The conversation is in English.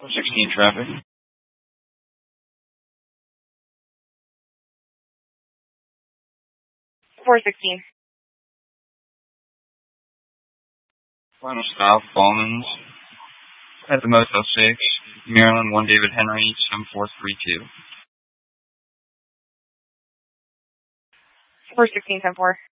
416 traffic. 416. Final stop, Ballman's at the Motel 6, Maryland, 1 David Henry, 7432. 416, 10-4.